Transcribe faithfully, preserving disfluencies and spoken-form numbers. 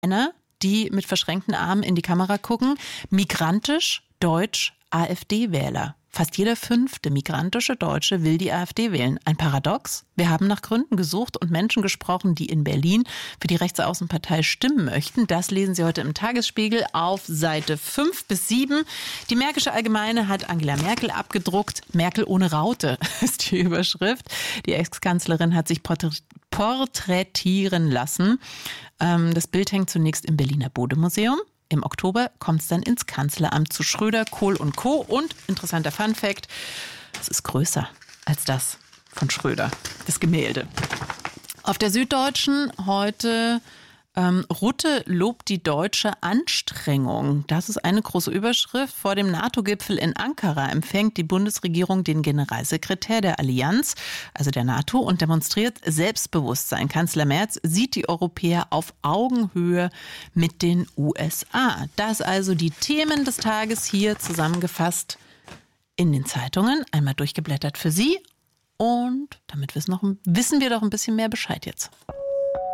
Männer, die mit verschränkten Armen in die Kamera gucken. Migrantisch, deutsch, AfD-Wähler. Fast jeder fünfte migrantische Deutsche will die AfD wählen. Ein Paradox? Wir haben nach Gründen gesucht und Menschen gesprochen, die in Berlin für die Rechtsaußenpartei stimmen möchten. Das lesen Sie heute im Tagesspiegel auf Seite fünf bis sieben. Die Märkische Allgemeine hat Angela Merkel abgedruckt. Merkel ohne Raute ist die Überschrift. Die Ex-Kanzlerin hat sich porträtieren lassen. Das Bild hängt zunächst im Berliner Bode-Museum. Im Oktober kommt es dann ins Kanzleramt zu Schröder, Kohl und Co. Und, interessanter Funfact, es ist größer als das von Schröder, das Gemälde. Auf der Süddeutschen heute ähm, Rutte lobt die deutsche Anstrengung. Das ist eine große Überschrift. Vor dem NATO-Gipfel in Ankara empfängt die Bundesregierung den Generalsekretär der Allianz, also der NATO, und demonstriert Selbstbewusstsein. Kanzler Merz sieht die Europäer auf Augenhöhe mit den U S A. Das also die Themen des Tages hier zusammengefasst in den Zeitungen. Einmal durchgeblättert für Sie. Und damit wissen wir doch ein bisschen mehr Bescheid jetzt.